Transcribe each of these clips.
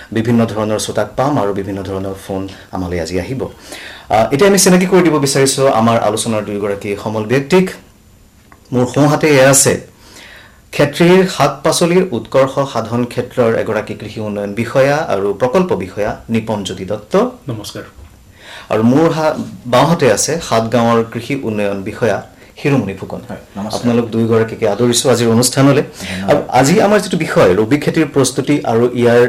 বিভিন্ন ধৰণৰ শ্ৰোতাক পাম আৰু বিভিন্ন ধৰণৰ ফোন আমালৈ আজি আহিব এতিয়া আমি চিনাকি কৰি দিব বিচাৰিছো আমাৰ আলোচনাৰ দুইগৰাকী সমল ব্যক্তিক মোৰ সোঁহাতে আছে ক্ষেত্ৰীৰ শাক-পাচলিৰ উৎকৰ্ষ সাধন ক্ষেত্ৰৰ এগৰাকী কৃষি উন্নয়ন বিষয়া আৰু প্ৰকল্প বিষয়া নিপমজ্যোতি দত্ত নমস্কাৰ আৰু মোৰ বাওঁহাতে আছে সাতগাঁৱৰ কৃষি উন্নয়ন বিষয়া হিৰুমণি ফুকন আপোনালোক দুইগৰাকীকে আদৰিছো আজিৰ অনুষ্ঠানলৈ আৰু আজি আমাৰ যেটো বিষয় ৰবি খেতিৰ প্ৰস্তুতি আৰু ইয়াৰ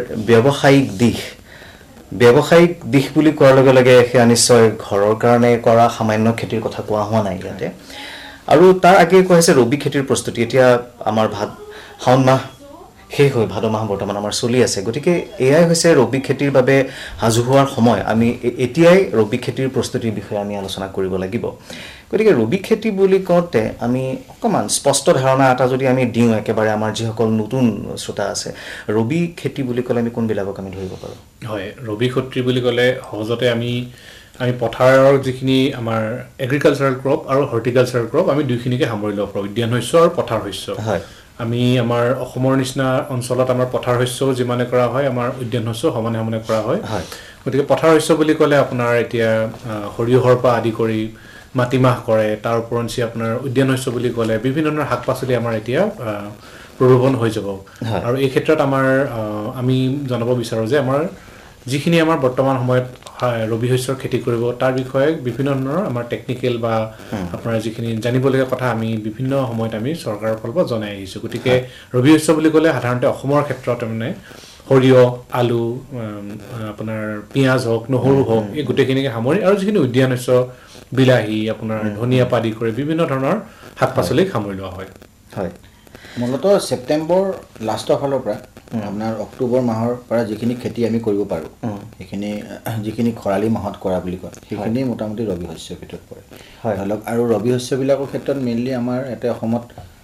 ব্যৱসায়িক দিশ বুলি কোৱাৰ লগে লগে সেয়া নিশ্চয় ঘৰৰ কাৰণে কৰা সামান্য খেতিৰ কথা কোৱা হোৱা নাই ইয়াতে আৰু তাৰ আগে কৈছে ৰবি খেতিৰ প্ৰস্তুতি এতিয়া আমাৰ শাওণ মাহ শেষ হৈ ভাদ মাহ বৰ্তমান আমাৰ চলি আছে গতিকে এয়াই হৈছে ৰবি খেতিৰ বাবে হাজু হোৱাৰ সময় আমি এতিয়াই ৰবি খেতিৰ প্ৰস্তুতিৰ বিষয়ে আমি আলোচনা কৰিব লাগিব গতিকে ৰবি খেতি বুলি কওঁতে আমি অকমান স্পষ্ট ধাৰণা এটা যদি আমি দিওঁ একেবাৰে আমাৰ যিসকল নতুন শ্ৰোতা আছে ৰবি খেতি বুলি ক'লে আমি কোনবিলাকক আমি ধৰিব পাৰো হয় ৰবি খেতি বুলি ক'লে সহজতে আমি পথাৰৰ যিখিনি আমাৰ এগ্ৰিকালচাৰেল ক্ৰপ আৰু হৰ্টিকালচাৰেল ক্ৰপ আমি দুইখিনিকে সামৰি ল'ব পাৰোঁ উদ্যান শস্য আৰু পথাৰ শস্য হয় আমি আমাৰ অসমৰ নিচিনা অঞ্চলত আমাৰ পথাৰ শস্যও যিমানে কৰা হয় আমাৰ উদ্যান শস্য সমানে কৰা হয় গতিকে পথাৰ শস্য বুলি ক'লে আপোনাৰ এতিয়া সৰিয়হৰ পৰা আদি কৰি মাটিমাহ কৰে তাৰ ওপৰঞ্চি আপোনাৰ উদ্যান শস্য বুলি ক'লে বিভিন্ন ধৰণৰ শাক-পাচলি আমাৰ এতিয়া প্ৰৰোভন হৈ যাব আৰু এই ক্ষেত্ৰত আমাৰ আমি জনাব বিচাৰোঁ যে আমাৰ যিখিনি আমাৰ বৰ্তমান সময়ত ৰবি শস্যৰ খেতি কৰিব তাৰ বিষয়ে বিভিন্ন ধৰণৰ আমাৰ টেকনিক্যাল বা আপোনাৰ যিখিনি জানিবলগীয়া কথা আমি বিভিন্ন সময়ত আমি চৰকাৰৰ ফালৰ পৰা জনাই আহিছোঁ গতিকে ৰবি শস্য বুলি ক'লে সাধাৰণতে অসমৰ ক্ষেত্ৰত মানে সৰিয়হ আলু আপোনাৰ পিঁয়াজ হওক নহৰু হওক এই গোটেইখিনিকে সামৰি আৰু যিখিনি উদ্যান শস্য বিলাহী আপোনাৰ ধনিয়া পাদি কৰি বিভিন্ন ধৰণৰ শাক-পাচলি সামৰি লোৱা হয় হয় মূলতঃ ছেপ্টেম্বৰ লাষ্টৰ ফালৰ পৰা আপোনাৰ অক্টোবৰ মাহৰ পৰা যিখিনি খেতি আমি কৰিব পাৰোঁ সেইখিনি যিখিনি খৰালি মাহত কৰা বুলি কয় সেইখিনি মোটামুটি ৰবি শস্যৰ ভিতৰত পৰে ধৰি লওক আৰু ৰবি শস্যবিলাকৰ ক্ষেত্ৰত মেইনলি আমাৰ ইয়াতে অসমত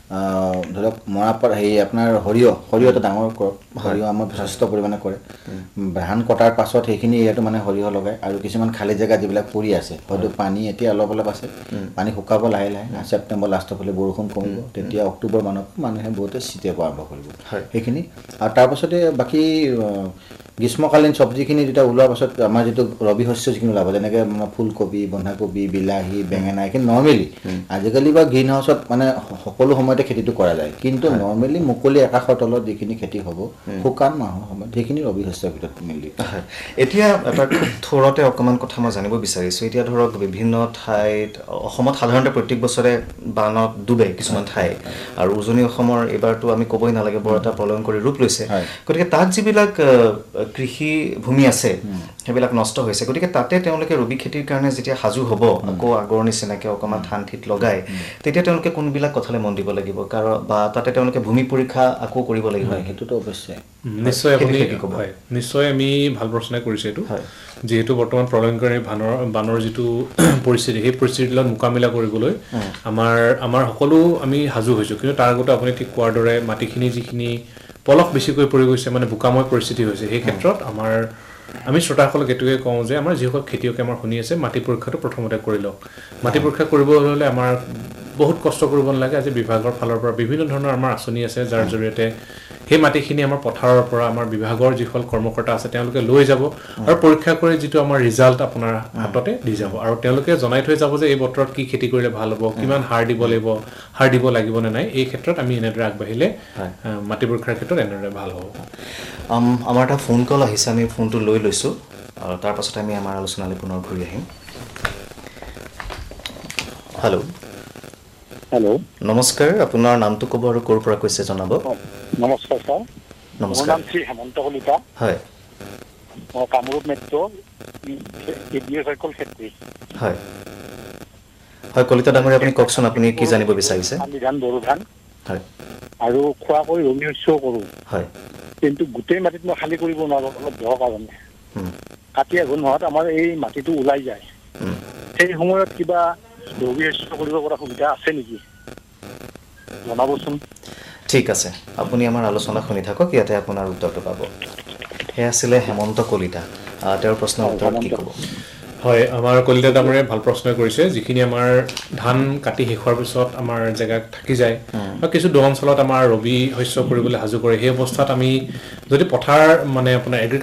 ধৰক মৰাপাট আপোনাৰ সৰিয়হ এটা ডাঙৰ ক্ৰপ সৰিয়হ আমাৰ যথেষ্ট পৰিমাণে কৰে ধান কটাৰ পাছত সেইখিনি ইয়াতো মানে সৰিয়হ লগায় আৰু কিছুমান খালী জেগা যিবিলাক পৰি আছে হয়তো পানী এতিয়া অলপ আছে পানী শুকাব লাহে ছেপ্টেম্বৰ লাষ্টৰ ফালে বৰষুণ কমিব তেতিয়া অক্টোবৰ মানত মানুহে বহুতে ছিটিয়াব আৰম্ভ কৰিব সেইখিনি আৰু তাৰপাছতে বাকী গ্ৰীষ্মকালীন চব্জিখিনি যেতিয়া ওলোৱাৰ পাছত আমাৰ যিটো ৰবি শস্য যিখিনি ওলাব যেনেকৈ আমাৰ ফুলকবি বন্ধাকবি বিলাহী বেঙেনা এইখিনি নৰ্মেলি আজিকালি বা গ্ৰীণ হাউচত মানে সকলো সময়তে খেতিটো কৰা যায় কিন্তু নৰ্মেলি মুকলি আকাশৰ তলত যিখিনি খেতি হ'ব শুকান মাহৰ সময়ত সেইখিনি ৰবি শস্যৰ ভিতৰত মিলি এতিয়া এটা খুব থোৰতে অকণমান কথা মই জানিব বিচাৰিছোঁ এতিয়া ধৰক বিভিন্ন ঠাইত অসমত সাধাৰণতে প্ৰত্যেক বছৰে বানত ডুবে কিছুমান ঠাই আৰু উজনি অসমৰ এইবাৰতো আমি ক'বই নালাগে বৰ এটা প্ৰলয়ংকৰী ৰূপ লৈছে গতিকে তাত যিবিলাক কৃষি ভূমি আছে সেইবিলাক নষ্ট হৈছে গতিকে তাতে তেওঁলোকে ৰবি খেতিৰ কাৰণে যেতিয়া সাজু হ'ব আকৌ আগৰ নিচিনাকৈ অকণমান ধান ঠিত লগায় তেতিয়া তেওঁলোকে কোনবিলাক কথালৈ মন দিব লাগিব কাৰণ বা তাতে তেওঁলোকে ভূমি পৰীক্ষা আকৌ কৰিব লাগিব সেইটোতো অৱশ্যে নিশ্চয় আমি ভাল প্ৰশ্ন কৰিছে এইটো যিহেতু বৰ্তমান প্ৰলয়ংকৰী বানৰ যিটো পৰিস্থিতি সেই পৰিস্থিতিৰ লগত মোকাবিলা কৰিবলৈ আমাৰ সকলো আমি সাজু হৈছোঁ কিন্তু তাৰ আগতে আপুনি ঠিক কোৱাৰ দৰে মাটিখিনি যিখিনি পলস বেছিকৈ পৰি গৈছে মানে বোকাময় পৰিস্থিতি হৈছে সেই ক্ষেত্ৰত আমি শ্ৰোতাসকলক এইটোৱে কওঁ যে আমাৰ যিসকল খেতিয়কে আমাৰ শুনি আছে মাটি পৰীক্ষাটো প্ৰথমতে কৰি লওক মাটি পৰীক্ষা কৰিব হ'লে আমাৰ বহুত কষ্ট কৰিব নালাগে আজি বিভাগৰ ফালৰ পৰা বিভিন্ন ধৰণৰ আমাৰ আঁচনি আছে যাৰ জৰিয়তে সেই মাটিখিনি আমাৰ পথাৰৰ পৰা আমাৰ বিভাগৰ যিসকল কৰ্মকৰ্তা আছে তেওঁলোকে লৈ যাব আৰু পৰীক্ষা কৰি যিটো আমাৰ ৰিজাল্ট আপোনাৰ হাততে দি যাব আৰু তেওঁলোকে জনাই থৈ যাব যে এই বতৰত কি খেতি কৰিলে ভাল হ'ব কিমান সাৰ দিব লাগিব সাৰ দিব লাগিব নে নাই এই ক্ষেত্ৰত আমি এনেদৰে আগবাঢ়িলে মাটি পৰীক্ষাৰ ক্ষেত্ৰত এনেদৰে ভাল হ'ব আমাৰ এটা ফোন কল আহিছে আমি ফোনটো লৈ লৈছোঁ আৰু তাৰ পাছত আমি আমাৰ আলোচনালৈ পুনৰ ঘূৰি আহিম হেল্ল' নমস্কাৰ আপোনাৰ নামটো ক'ব আৰু ক'ৰ পৰা কৈছে জনাব নমস্কাৰ ছাৰ নমস্কাৰ নাম শ্ৰী হেমন্ত কলিতা হয় মই কামৰূপ মেট্ৰ' চাইকেল ক্ষেত্ৰী হয় কলিতা ডাঙৰীয়া আপুনি কওকচোন আপুনি কি জানিব বিচাৰিছে ধান বড়ো ধান হয় আৰু খোৱা কৰি ৰবি শস্যও কৰোঁ হয় কিন্তু গোটেই মাটিত মই খালী কৰিব নোৱাৰোঁ অলপ দ কাৰণে কাতি আঘোণ মাহত আমাৰ এই মাটিটো ওলাই যায় সেই সময়ত কিবা ৰবি শস্য কৰিব পৰা সুবিধা আছে নেকি জনাবচোন ঠিক আছে আপুনি আমাৰ আলোচনা শুনি থাকক ইয়াতে আপোনাৰ উত্তৰটো পাব সেয়া আছিলে হেমন্ত কলিতা তেওঁৰ প্ৰশ্নৰ উত্তৰ কি ক'ব হয় আমাৰ কলিতা ডাঙৰীয়াই ভাল প্ৰশ্ন কৰিছে যিখিনি আমাৰ ধান কাটি শেষ হোৱাৰ পিছত আমাৰ জেগাত থাকি যায় বা কিছু দ অঞ্চলত আমাৰ ৰবি শস্য কৰিবলৈ সাজু কৰে সেই অৱস্থাত আমি যদি পথাৰ মানে আপোনাৰ